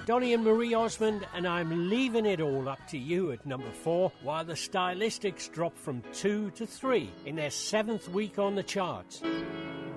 Donny and Marie Osmond, and I'm leaving it all up to you at number 4, while the Stylistics drop from 2 to 3 in their 7th week on the charts.